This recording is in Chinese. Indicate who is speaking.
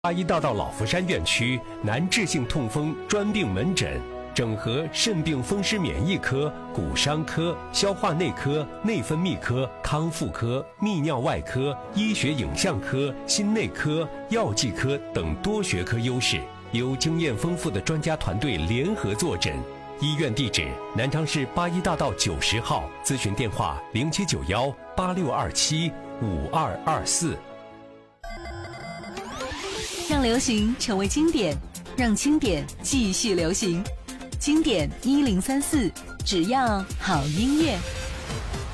Speaker 1: 八一大道老福山院区男治性痛风专病门诊，整合肾病风湿免疫科、骨伤科、消化内科、内分泌科、康复科、泌尿外科、医学影像科、心内科、药剂科等多学科优势，由经验丰富的专家团队联合坐诊。医院地址：南昌市八一大道90号，咨询电话079186275224。
Speaker 2: 让流行成为经典，让经典继续流行。经典1034，只要好音乐。